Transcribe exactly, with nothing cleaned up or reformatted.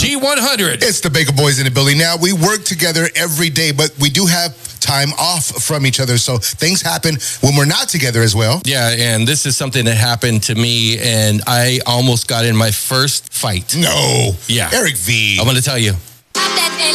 G one hundred. It's the Baker Boys in the building. Now, we work together every day, but we do have time off from each other, so things happen when we're not together as well. Yeah, and this is something that happened to me, and I almost got in my first fight. No. Yeah. Eric V. I'm going to tell you.